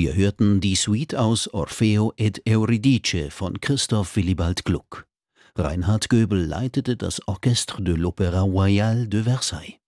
Wir hörten die Suite aus Orfeo ed Euridice von Christoph Willibald Gluck. Reinhard Göbel leitete das Orchestre de l'Opéra Royal de Versailles.